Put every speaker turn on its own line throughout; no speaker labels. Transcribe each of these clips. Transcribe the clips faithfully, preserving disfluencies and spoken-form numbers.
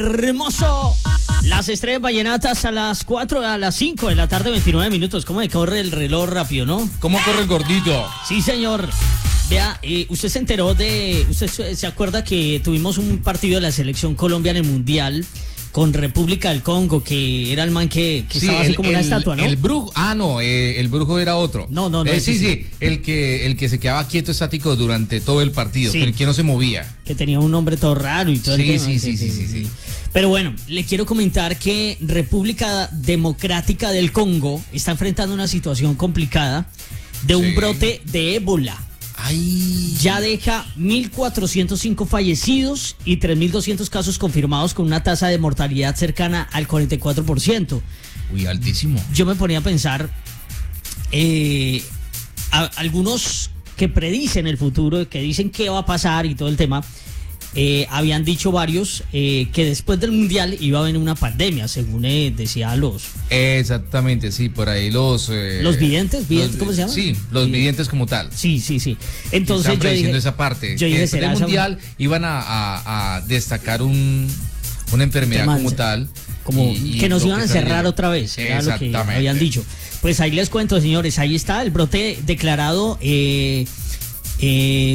Hermoso. Las estrellas vallenatas a las cuatro, a las cinco de la tarde, veintinueve minutos. ¿Cómo me corre el reloj rápido, no?
¿Cómo corre el gordito?
Sí, señor. Vea, eh, usted se enteró de... ¿Usted se acuerda que tuvimos un partido de la selección Colombia en el Mundial con República del Congo, que era el man que, que
sí,
estaba
el,
así como
el,
una estatua, ¿no?
El brujo, ah, no, eh, el brujo era otro.
No, no, no.
Eh, sí, sí, el que, el que se quedaba quieto, estático durante todo el partido, sí. El que no se movía.
Que tenía un nombre todo raro y todo
sí,
el tema.
Sí, sí, sí, sí, sí, sí.
Pero bueno, le quiero comentar que República Democrática del Congo está enfrentando una situación complicada de un sí. brote de ébola.
Ay.
Ya deja mil cuatrocientos cinco fallecidos y tres mil doscientos casos confirmados, con una tasa de mortalidad cercana al cuarenta y cuatro por ciento.
Uy, altísimo.
Yo me ponía a pensar, eh, a, algunos que predicen el futuro, que dicen qué va a pasar y todo el tema, eh, habían dicho varios eh, que después del Mundial iba a venir una pandemia, según eh, decía los...
Exactamente, sí, por ahí los... Eh,
¿Los videntes? ¿Videntes?
Los,
¿Cómo se llama?
Sí, los sí. videntes como tal.
Sí, sí, sí. Entonces
yo dije...
esa
parte.
Yo
que
dije,
después del Mundial esa... iban a, a, a destacar un, una enfermedad Teman, como tal.
Como y, que nos iban a cerrar otra vez, era lo que habían dicho. Pues ahí les cuento, señores, ahí está el brote declarado... Eh, eh,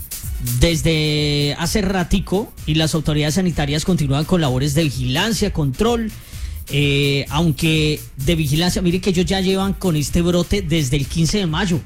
desde hace ratico, y las autoridades sanitarias continúan con labores de vigilancia, control, eh, aunque de vigilancia, mire que ellos ya llevan con este brote desde el quince de mayo.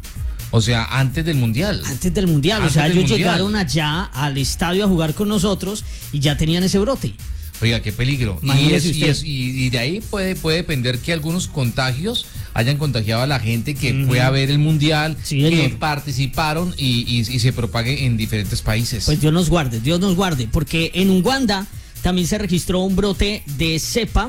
O sea, antes del Mundial.
Antes del Mundial, antes o sea, ellos mundial. llegaron allá al estadio a jugar con nosotros y ya tenían ese brote.
Oiga, qué peligro. Y, es, y, es, y de ahí puede, puede depender que algunos contagios hayan contagiado a la gente que uh-huh. pueda ver el Mundial, sí, que señor. participaron y, y, y se propague en diferentes países.
Pues Dios nos guarde, Dios nos guarde, porque en Uganda también se registró un brote de cepa,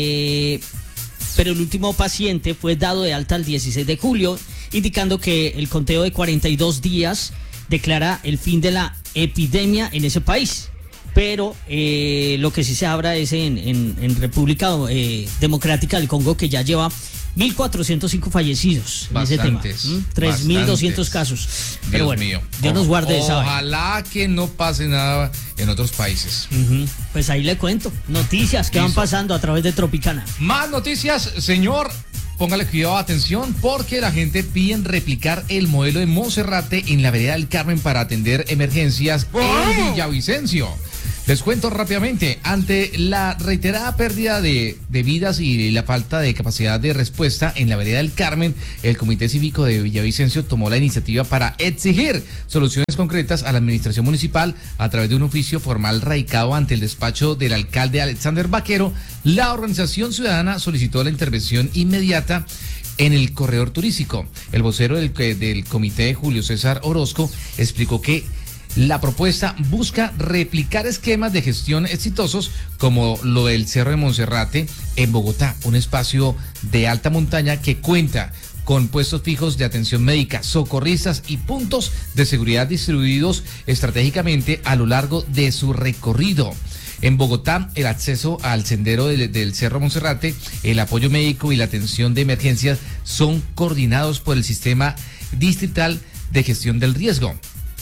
eh, pero el último paciente fue dado de alta el dieciséis de julio, indicando que el conteo de cuarenta y dos días declara el fin de la epidemia en ese país. Pero eh, lo que sí se habla es en, en, en República eh, Democrática del Congo, que ya lleva mil cuatrocientos cinco fallecidos en
bastantes,
ese tema. ¿Mm? tres mil doscientos casos. Pero
Dios
bueno,
mío.
Dios nos guarde
o,
esa
Ojalá vaina. Que no pase nada en otros países.
Uh-huh. Pues ahí le cuento. Noticias que Listo. van pasando a través de Tropicana.
Más noticias, señor. Póngale cuidado, atención, porque la gente pide replicar el modelo de Monserrate en la vereda del Carmen para atender emergencias oh. en Villavicencio. Les cuento rápidamente, ante la reiterada pérdida de, de vidas y la falta de capacidad de respuesta en la vereda del Carmen, el Comité Cívico de Villavicencio tomó la iniciativa para exigir soluciones concretas a la administración municipal a través de un oficio formal radicado ante el despacho del alcalde Alexander Vaquero. La organización ciudadana solicitó la intervención inmediata en el corredor turístico. El vocero del, del comité, Julio César Orozco, explicó que la propuesta busca replicar esquemas de gestión exitosos como lo del Cerro de Monserrate en Bogotá, un espacio de alta montaña que cuenta con puestos fijos de atención médica, socorristas y puntos de seguridad distribuidos estratégicamente a lo largo de su recorrido. En Bogotá, el acceso al sendero del, del Cerro Monserrate, el apoyo médico y la atención de emergencias son coordinados por el Sistema Distrital de Gestión del Riesgo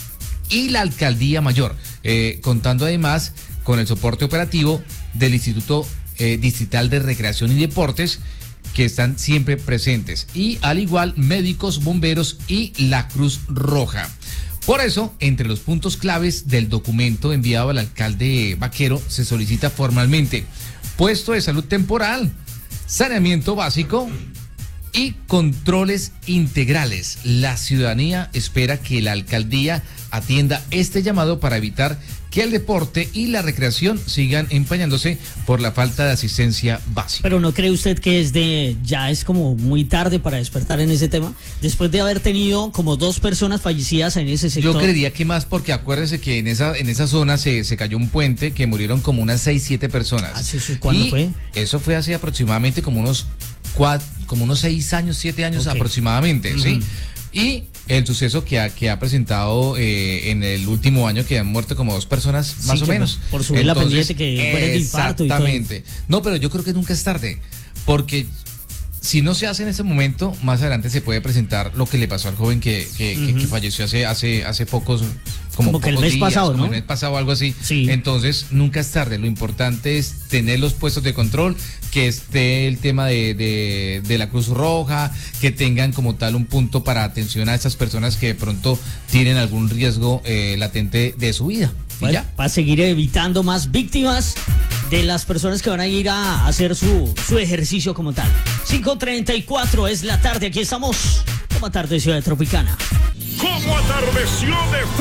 y la Alcaldía Mayor, eh, contando además con el soporte operativo del Instituto eh, Distrital de Recreación y Deportes, que están siempre presentes, y al igual médicos, bomberos y la Cruz Roja. Por eso, entre los puntos claves del documento enviado al alcalde Vaquero, se solicita formalmente puesto de salud temporal, saneamiento básico y controles integrales. La ciudadanía espera que la alcaldía atienda este llamado para evitar que el deporte y la recreación sigan empañándose por la falta de asistencia básica.
Pero ¿no cree usted que es de, ya es como muy tarde para despertar en ese tema? Después de haber tenido como dos personas fallecidas en ese sector.
Yo creería que más, porque acuérdese que en esa, en esa zona se, se cayó un puente que murieron como unas seis, siete personas.
¿Así, ¿Cuándo
y
fue?
Eso fue hace aproximadamente como unos cuatro, como unos seis años, siete años okay. aproximadamente, uh-huh. ¿sí? Y el suceso que ha, que ha presentado eh, en el último año, que han muerto como dos personas, sí, más o menos.
Por subir la pendiente que fue el infarto y todo.
Exactamente. No, pero yo creo que nunca es tarde, porque si no se hace en ese momento, más adelante se puede presentar lo que le pasó al joven que, que, uh-huh. que, que falleció hace, hace, hace pocos, como,
como que el
pocos
mes
días,
pasado,
como
¿no?
el mes pasado, algo así.
Sí.
Entonces, nunca es tarde. Lo importante es tener los puestos de control, que esté el tema de, de, de la Cruz Roja, que tengan como tal un punto para atención a estas personas que de pronto tienen algún riesgo eh, latente de su vida. Y
Bueno,
ya.
para seguir evitando más víctimas de las personas que van a ir a hacer su, su ejercicio como tal. cinco treinta y cuatro es la tarde, aquí estamos. Como tarde, Ciudad Tropicana.
Como atardeció de